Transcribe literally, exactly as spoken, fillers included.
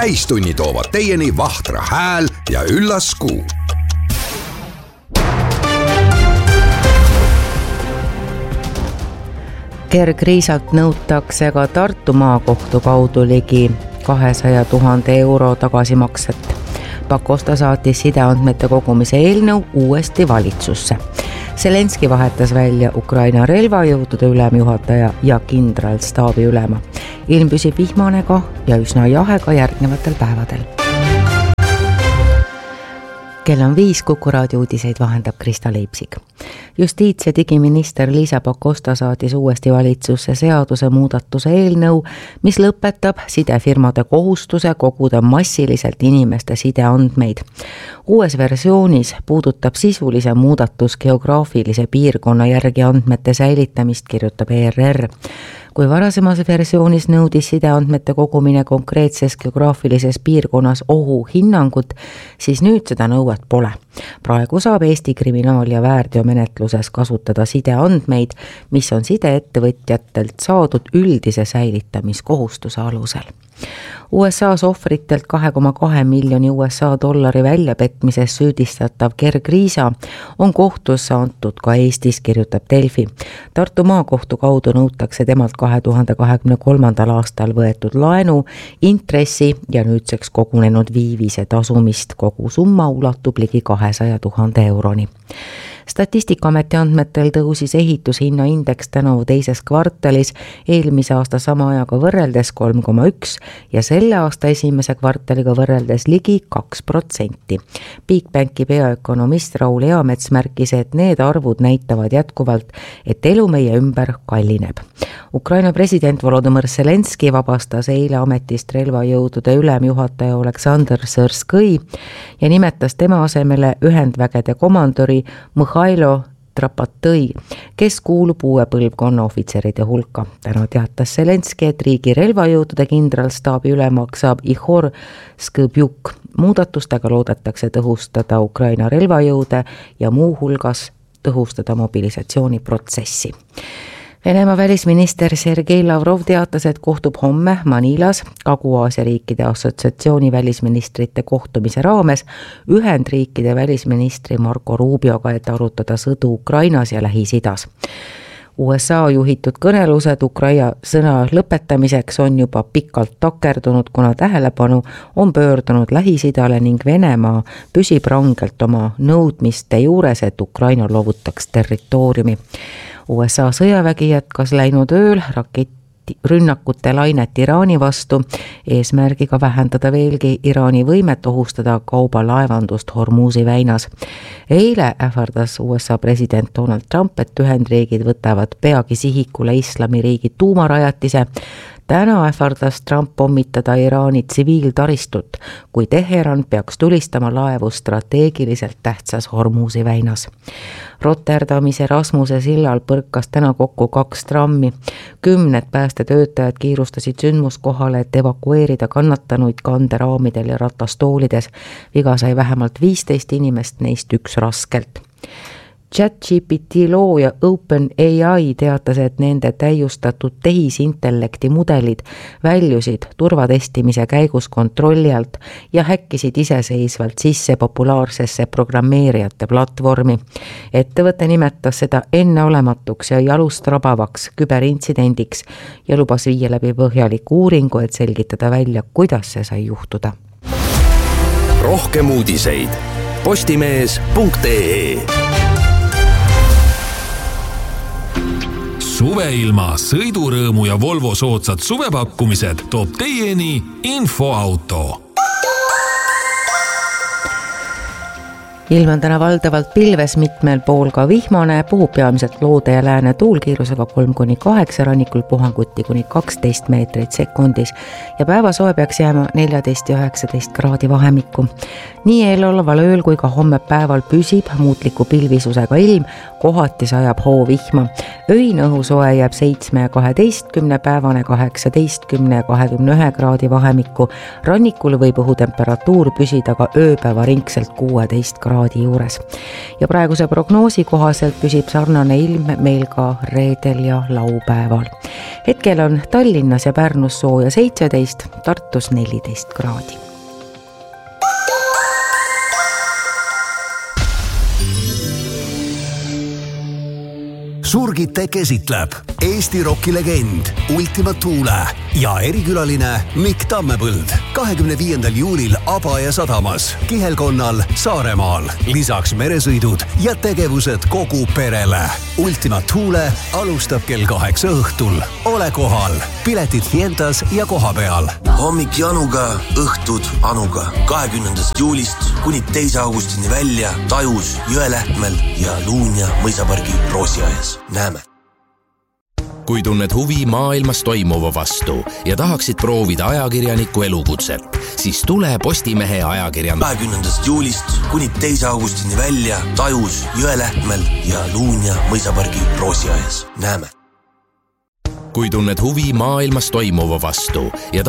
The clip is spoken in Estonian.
täistunni toovad teieni Vahtra hääl ja üllas kuu. Kergriisalt nõutakse ka Tartu maakohtu kaudu ligi kahesaja tuhande euro tagasimakset. Pakosta saatis sideandmete kogumise eelnõu uuesti valitsusse. Zelenski vahetas välja Ukraina relvajõudude ülemjuhataja ja kindralstaabi ülema. Ilm püsib vihmanega ja üsna jahega järgnevatel päevadel. Kell on viis, Kuku raadio uudiseid vahendab Krista Leipsik. Justiits- ja digiminister Liisa Pakosta saatis uuesti valitsusse seaduse muudatuse eelnõu, mis lõpetab sidefirmade kohustuse koguda massiliselt inimeste sideandmeid. Uues versioonis puudutab sisulise muudatus geograafilise piirkonna järgi andmete säilitamist, kirjutab E R R. Kui varasemas versioonis nõudis sideandmete kogumine konkreetses geograafilises piirkonnas ohu hinnangut, siis nüüd seda nõuet pole. Praegu saab Eesti kriminaal- ja väärteomenetluses kasutada sideandmeid, mis on sideettevõtjatelt saadud üldise säilitamiskohustuse alusel. U S A's ohvritelt kahe koma kahe miljoni U S A dollari väljapetmises süüdistatav Kergriisa on kohtusse antud ka Eestis, kirjutab Delfi. Tartu maakohtu kaudu nõutakse temalt kahe tuhande kahekümne kolmandal aastal võetud laenu, intressi ja nüüdseks kogunenud viivise tasumist. Kogu summa ulatub ligi kahesaja tuhande euroni. Statistikaameti andmetel tõusis ehitushinna indeks tänavu teises kvartalis eelmise aasta sama ajaga võrreldes kolm koma üks ja selle aasta esimese kvartaliga võrreldes ligi kaks protsenti. Bigbanki peaökonomist Raul Eamets märkis, et need arvud näitavad jätkuvalt, et elu meie ümber kallineb. Ukraina president Volodõmõr Zelenski vabastas eile ametist relvajõudude ülemjuhataja Oleksandr Sõrskõi ja nimetas tema asemele ühendvägede komandori Mihhailo Trapatõi, kes kuulub uue põlvkonna ohvitseride hulka. Täna teatas Zelenski, et riigi relvajõudude kindralstaabi ülemaks saab Ihor Skõbjuk. Muudatustega loodetakse tõhustada Ukraina relvajõude ja muu hulgas tõhustada mobilisatsiooniprotsessi. Venemaa välisminister Sergei Lavrov teatas, et kohtub homme Manilas Kagu-Aasia riikide assotsiatsiooni välisministrite kohtumise raames Ühendriikide välisministri Marco Rubioga, et arutada sõdu Ukrainas ja Lähis-Idas. U S A juhitud kõnelused Ukraina sõna lõpetamiseks on juba pikalt takerdunud, kuna tähelepanu on pöördunud Lähis-Idale ning Venemaa püsib rangelt oma nõudmiste juures, et Ukraina loovutaks territooriumi. U S A sõjavägi jätkas läinud ööl raketirünnakute lainet Iraani vastu, eesmärgiga vähendada veelgi Iraani võimet ohustada kaubalaevandust Hormuzi väinas. Eile ähvardas U S A president Donald Trump, et Ühendriigid võtavad peagi sihikule islamiriigi tuumarajatise. Täna ähvardas Trump pommitada Iraani tsiviiltaristut, kui Teheran peaks tulistama laevu strateegiliselt tähtsas Hormuzi väinas. Rotterdamis Erasmuse sillal põrkas täna kokku kaks trammi. Kümned päästetöötajad kiirustasid sündmuskohale, et evakueerida kannatanuid kanderaamidel ja ratastoolides. Viga sai vähemalt viisteist inimest, neist üks raskelt. ChatGPT looja OpenAI teatas, et nende täiustatud tehisintellekti mudelid väljusid turvatestimise käigus kontrolli alt ja häkkisid iseseisvalt sisse populaarsesse programmeerijate platvormi. Ettevõte nimetas seda enneolematuks ja jalust rabavaks küberintsidendiks ja lubas viia läbi põhjaliku uuringu, et selgitada välja, kuidas see sai juhtuda. Rohkem uudiseid postimees punkt ee. Suveilma, sõidurõõmu ja Volvo soodsad suvepakkumised toob teieni Infoauto. Ilm on täna valdavalt pilves, mitmel pool ka vihmane, puhub peamiselt loode ja lääne tuulkiirusega kolm kuni kaheksa, rannikul puhanguti kuni kaksteist meetrit sekundis ja päevasoe peaks jääma neljateist ja üheksateist kraadi vahemikku. Nii eeloleval ööl kui ka homme päeval püsib muutliku pilvisusega ilm, kohati sajab hoovihma. Öine õhusoe jääb seitsme ja kaheteistkümne, päevane kaheksateistkümne ja kahekümne ühe kraadi vahemikku. Rannikul võib õhutemperatuur püsida ka ööpäeva ringselt kuueteist kraadi juures. Ja praeguse prognoosi kohaselt püsib sarnane ilm meil ka reedel ja laupäeval. Hetkel on Tallinnas ja Pärnus sooja seitseteist, Tartus neliteist kraadi. Surgitek esitleb Eesti rokilegend Ultima Thule ja erikülaline Mikk Tammepõld kahekümne viiendal juulil Abaja sadamas, Kihelkonnal, Saaremaal. Lisaks meresõidud ja tegevused kogu perele. Ultima Thule alustab kell kaheksa õhtul. Ole kohal. Piletid Fientas ja koha peal. Hommik Januga, õhtud Anuga. kahekümnendast juulist kuni teise augustini välja Tajus, Jõelähtmel ja Luunja mõisapargi Roosiaes. Näeme. Kui tunned huvi maailmas toimuva vastu ja tahaksid proovida ajakirjaniku elukutset, siis tule Postimehe ajakirjaniku. kahekümnendast juulist kuni teise augustini välja Tajus, Jõelähtmel ja Luunja mõisapargi Roosiaes. Näeme. Kui tunned huvi maailmas toimuva vastu ja